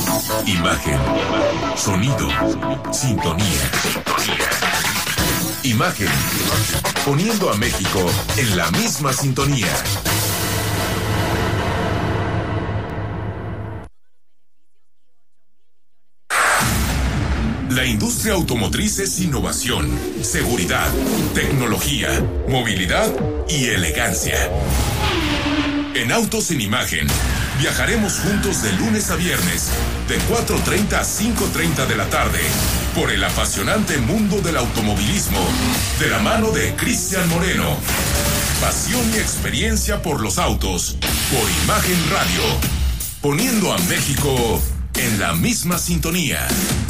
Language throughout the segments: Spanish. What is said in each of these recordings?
Imagen, sonido, sintonía. Imagen, poniendo a México en la misma sintonía. La industria automotriz es innovación, seguridad, tecnología, movilidad y elegancia. En Autos en Imagen, viajaremos juntos de lunes a viernes, de 4:30 a 5:30 de la tarde, por el apasionante mundo del automovilismo, de la mano de Cristian Moreno. Pasión y experiencia por los autos, por Imagen Radio, poniendo a México en la misma sintonía.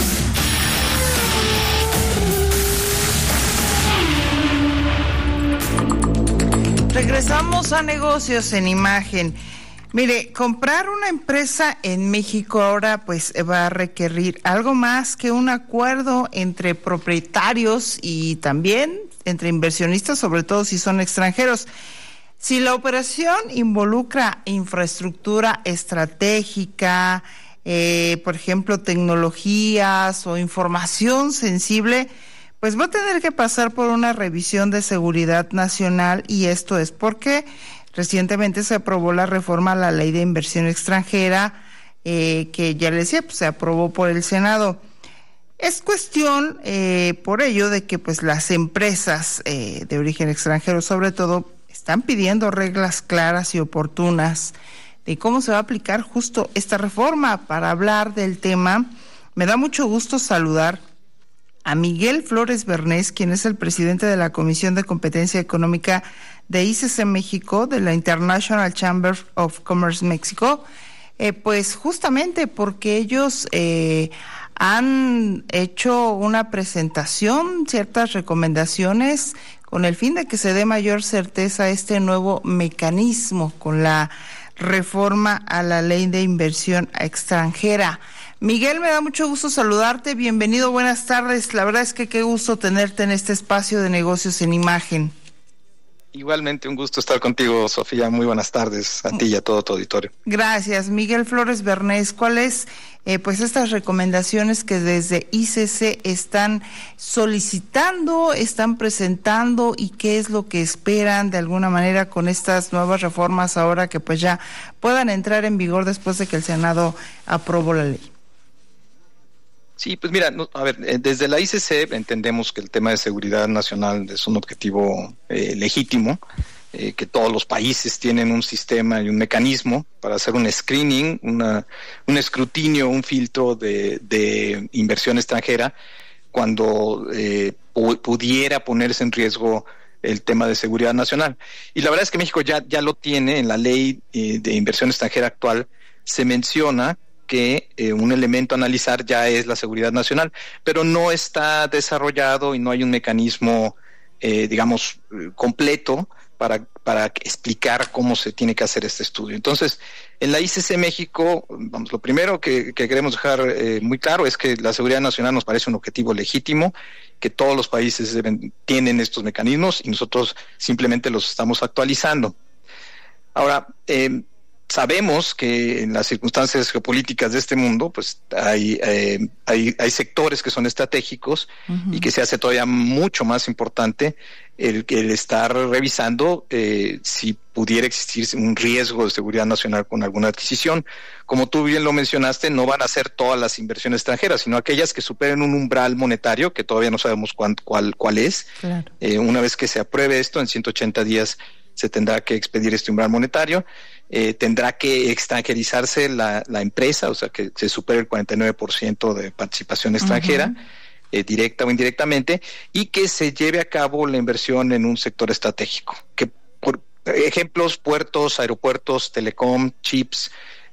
Regresamos a Negocios en Imagen. Mire, comprar una empresa en México ahora pues va a requerir algo más que un acuerdo entre propietarios y también entre inversionistas, sobre todo si son extranjeros. Si la operación involucra infraestructura estratégica, por ejemplo, tecnologías o información sensible, pues va a tener que pasar por una revisión de seguridad nacional, y esto es porque recientemente se aprobó la reforma a la Ley de Inversión Extranjera, que ya les decía, pues se aprobó por el Senado. Es cuestión, por ello, de que pues las empresas de origen extranjero, sobre todo, están pidiendo reglas claras y oportunas de cómo se va a aplicar justo esta reforma. Para hablar del tema, me da mucho gusto saludar a Miguel Flores Bernés, quien es el presidente de la Comisión de Competencia Económica de ICC México, de la International Chamber of Commerce México, pues justamente porque ellos han hecho una presentación, ciertas recomendaciones, con el fin de que se dé mayor certeza a este nuevo mecanismo con la reforma a la Ley de Inversión Extranjera. Miguel, me da mucho gusto saludarte, bienvenido, buenas tardes. La verdad es que qué gusto tenerte en este espacio de Negocios en Imagen. Igualmente, un gusto estar contigo, Sofía. Muy buenas tardes a ti y a todo tu auditorio. Gracias. Miguel Flores Bernés, ¿cuáles pues estas recomendaciones que desde ICC están solicitando, están presentando, y qué es lo que esperan de alguna manera con estas nuevas reformas ahora que pues ya puedan entrar en vigor después de que el Senado aprobó la ley? Sí, pues mira, desde la ICC entendemos que el tema de seguridad nacional es un objetivo legítimo, que todos los países tienen un sistema y un mecanismo para hacer un screening, un escrutinio, un filtro de inversión extranjera cuando pudiera ponerse en riesgo el tema de seguridad nacional. Y la verdad es que México ya lo tiene en la ley de inversión extranjera actual. Se menciona que un elemento a analizar ya es la seguridad nacional, pero no está desarrollado y no hay un mecanismo, completo para explicar cómo se tiene que hacer este estudio. Entonces, en la ICC México, lo primero que queremos dejar muy claro es que la seguridad nacional nos parece un objetivo legítimo, que todos los países tienen estos mecanismos y nosotros simplemente los estamos actualizando. Ahora, sabemos que en las circunstancias geopolíticas de este mundo, pues hay sectores que son estratégicos, uh-huh, y que se hace todavía mucho más importante el estar revisando si pudiera existir un riesgo de seguridad nacional con alguna adquisición. Como tú bien lo mencionaste, no van a ser todas las inversiones extranjeras, sino aquellas que superen un umbral monetario, que todavía no sabemos cuál es. Claro. Una vez que se apruebe esto, en 180 días se tendrá que expedir este umbral monetario. Tendrá que extranjerizarse la empresa, o sea, que se supere el 49% de participación extranjera, uh-huh, directa o indirectamente, y que se lleve a cabo la inversión en un sector estratégico. Que, por ejemplos, puertos, aeropuertos, telecom, chips,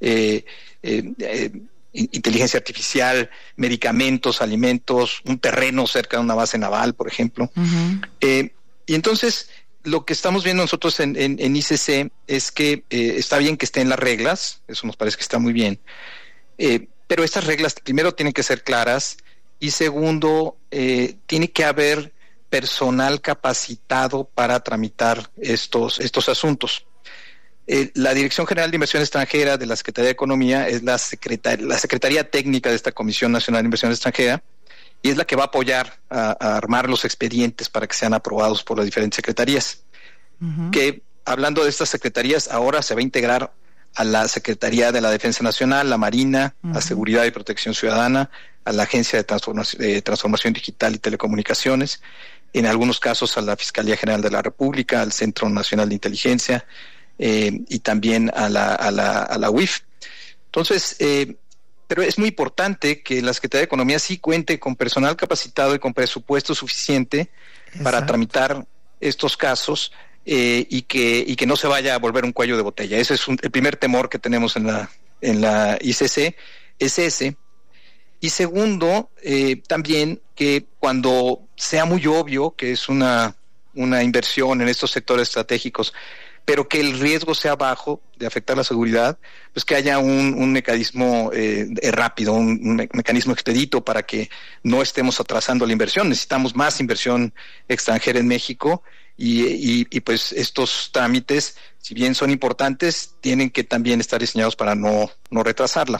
inteligencia artificial, medicamentos, alimentos, un terreno cerca de una base naval, por ejemplo. Uh-huh. Y entonces, lo que estamos viendo nosotros en ICC es que está bien que estén las reglas, eso nos parece que está muy bien, pero estas reglas primero tienen que ser claras, y segundo, tiene que haber personal capacitado para tramitar estos asuntos. La Dirección General de Inversión Extranjera de la Secretaría de Economía es la Secretaría Técnica de esta Comisión Nacional de Inversión Extranjera, y es la que va a apoyar a armar los expedientes para que sean aprobados por las diferentes secretarías. Que, hablando de estas secretarías, ahora se va a integrar a la Secretaría de la Defensa Nacional, la Marina, la Seguridad y Protección Ciudadana, a la Agencia de Transformación Digital y Telecomunicaciones, en algunos casos a la Fiscalía General de la República, al Centro Nacional de Inteligencia, y también a la UIF. Entonces, pero es muy importante que la Secretaría de Economía sí cuente con personal capacitado y con presupuesto suficiente para tramitar estos casos, y que no se vaya a volver un cuello de botella. Ese es el primer temor que tenemos en la ICC, es ese. Y segundo, también que cuando sea muy obvio que es una inversión en estos sectores estratégicos, pero que el riesgo sea bajo de afectar la seguridad, pues que haya un mecanismo rápido, un mecanismo expedito para que no estemos atrasando la inversión. Necesitamos más inversión extranjera en México, y pues estos trámites, si bien son importantes, tienen que también estar diseñados para no retrasarla.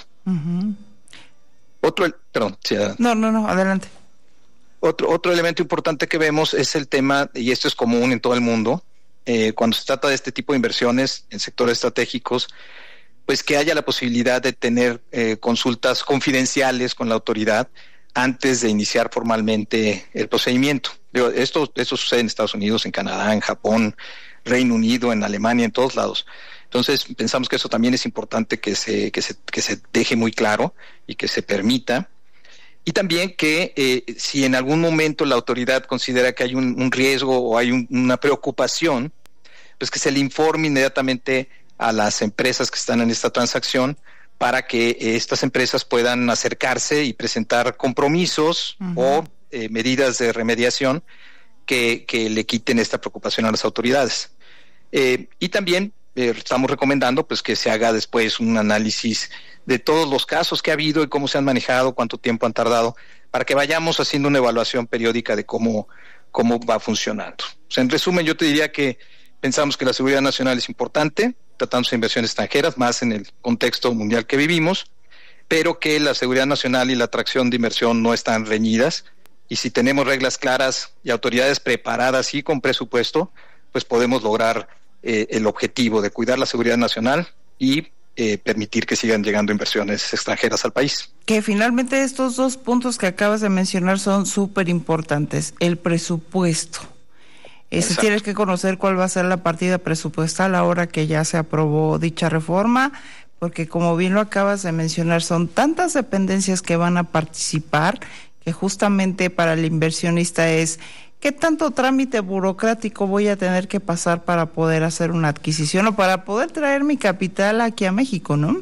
No, adelante. Otro elemento importante que vemos es el tema, y esto es común en todo el mundo, cuando se trata de este tipo de inversiones en sectores estratégicos, pues que haya la posibilidad de tener consultas confidenciales con la autoridad antes de iniciar formalmente el procedimiento. Esto sucede en Estados Unidos, en Canadá, en Japón, Reino Unido, en Alemania, en todos lados. Entonces pensamos que eso también es importante que se deje muy claro y que se permita. Y también que si en algún momento la autoridad considera que hay un riesgo o hay una preocupación, pues que se le informe inmediatamente a las empresas que están en esta transacción, para que estas empresas puedan acercarse y presentar compromisos o medidas de remediación que le quiten esta preocupación a las autoridades. Y también estamos recomendando pues que se haga después un análisis de todos los casos que ha habido y cómo se han manejado, cuánto tiempo han tardado, para que vayamos haciendo una evaluación periódica de cómo va funcionando. O sea, en resumen, yo te diría que pensamos que la seguridad nacional es importante, tratándose de inversiones extranjeras, más en el contexto mundial que vivimos, pero que la seguridad nacional y la atracción de inversión no están reñidas, y si tenemos reglas claras y autoridades preparadas y con presupuesto, pues podemos lograr el objetivo de cuidar la seguridad nacional y permitir que sigan llegando inversiones extranjeras al país. Que finalmente estos dos puntos que acabas de mencionar son súper importantes. El presupuesto. Se tiene que conocer cuál va a ser la partida presupuestal ahora que ya se aprobó dicha reforma, porque como bien lo acabas de mencionar, son tantas dependencias que van a participar que justamente para el inversionista es ¿qué tanto trámite burocrático voy a tener que pasar para poder hacer una adquisición o para poder traer mi capital aquí a México, ¿no?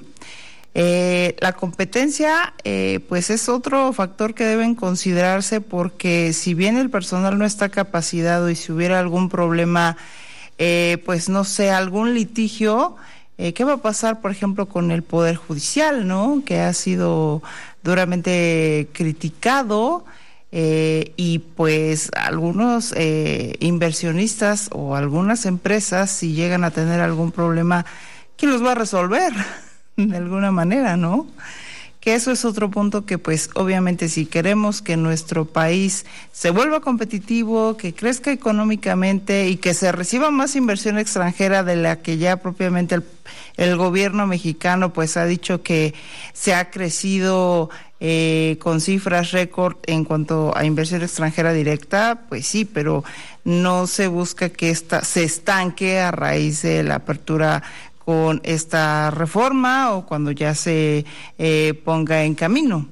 La competencia, pues es otro factor que deben considerarse, porque si bien el personal no está capacitado y si hubiera algún problema, pues no sé, algún litigio, ¿qué va a pasar, por ejemplo, con el Poder Judicial, ¿no? Que ha sido duramente criticado, y pues algunos inversionistas o algunas empresas, si llegan a tener algún problema, ¿quién los va a resolver? De alguna manera, ¿no? Que eso es otro punto que pues obviamente si queremos que nuestro país se vuelva competitivo, que crezca económicamente y que se reciba más inversión extranjera de la que ya propiamente el gobierno mexicano pues ha dicho que se ha crecido con cifras récord en cuanto a inversión extranjera directa, pues sí, pero no se busca que se estanque a raíz de la apertura con esta reforma o cuando ya se ponga en camino.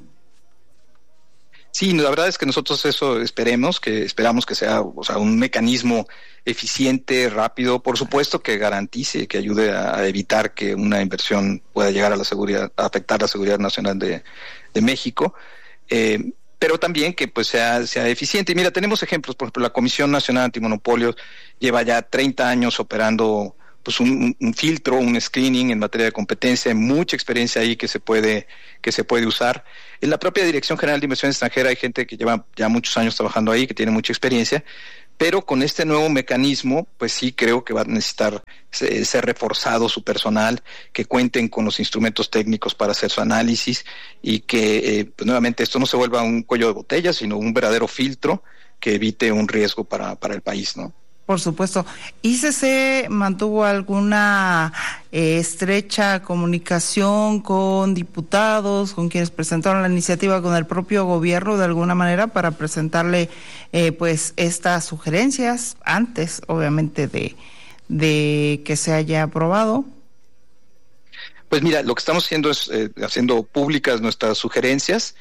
Sí, la verdad es que nosotros eso esperamos que sea, o sea, un mecanismo eficiente, rápido, por supuesto que garantice, que ayude a evitar que una inversión pueda llegar a afectar la seguridad nacional de México, pero también que pues sea eficiente. Y mira, tenemos ejemplos, por ejemplo, la Comisión Nacional Antimonopolios lleva ya 30 años operando pues un filtro, un screening en materia de competencia, hay mucha experiencia ahí que se puede usar. En la propia Dirección General de Inversión Extranjera hay gente que lleva ya muchos años trabajando ahí, que tiene mucha experiencia, pero con este nuevo mecanismo, pues sí creo que va a necesitar ser reforzado su personal, que cuenten con los instrumentos técnicos para hacer su análisis y que pues nuevamente esto no se vuelva un cuello de botella, sino un verdadero filtro que evite un riesgo para el país, ¿no? Por supuesto. ¿ICC mantuvo alguna estrecha comunicación con diputados, con quienes presentaron la iniciativa, con el propio gobierno de alguna manera para presentarle pues estas sugerencias antes, obviamente, de que se haya aprobado? Pues mira, lo que estamos haciendo es haciendo públicas nuestras sugerencias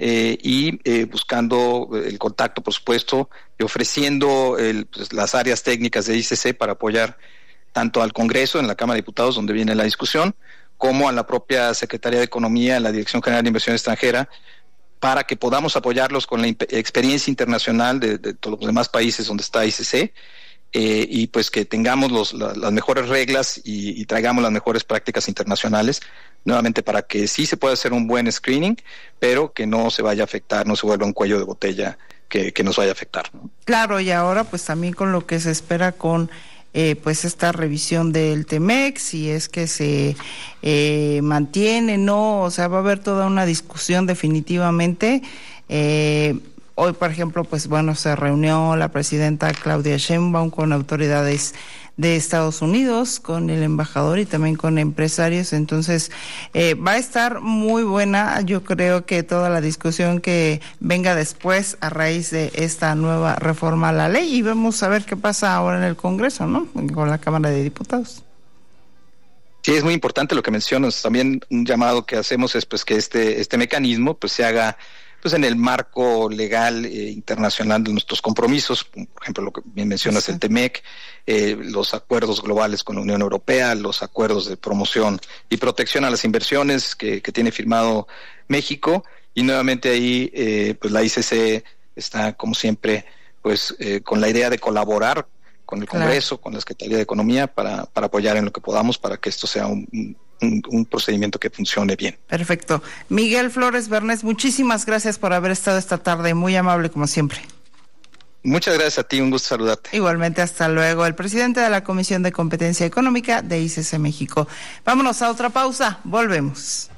y buscando el contacto, por supuesto, y ofreciendo pues, las áreas técnicas de ICC para apoyar tanto al Congreso, en la Cámara de Diputados, donde viene la discusión, como a la propia Secretaría de Economía, la Dirección General de Inversión Extranjera, para que podamos apoyarlos con la experiencia internacional de todos los demás países donde está ICC, y pues que tengamos las mejores reglas y traigamos las mejores prácticas internacionales, nuevamente para que sí se pueda hacer un buen screening, pero que no se vaya a afectar, no se vuelva un cuello de botella que nos vaya a afectar, ¿no? Claro, y ahora pues también con lo que se espera con pues esta revisión del TEMEC, si es que se mantiene, ¿no? O sea, va a haber toda una discusión definitivamente. Hoy, por ejemplo, pues bueno, se reunió la presidenta Claudia Sheinbaum con autoridades de Estados Unidos, con el embajador y también con empresarios. Entonces, va a estar muy buena, yo creo que toda la discusión que venga después a raíz de esta nueva reforma a la ley, y vamos a ver qué pasa ahora en el Congreso, ¿no? Con la Cámara de Diputados. Sí, es muy importante lo que mencionas. También un llamado que hacemos es pues que este mecanismo pues se haga pues en el marco legal internacional de nuestros compromisos, por ejemplo, lo que bien mencionas, sí, el TEMEC, los acuerdos globales con la Unión Europea, los acuerdos de promoción y protección a las inversiones que tiene firmado México, y nuevamente ahí pues la ICC está, como siempre, pues con la idea de colaborar con el Congreso, con la Secretaría de Economía, para apoyar en lo que podamos para que esto sea un procedimiento que funcione bien. Perfecto. Miguel Flores Bernés, muchísimas gracias por haber estado esta tarde, muy amable como siempre. Muchas gracias a ti, un gusto saludarte. Igualmente, hasta luego. El presidente de la Comisión de Competencia Económica de ICC México. Vámonos a otra pausa, volvemos.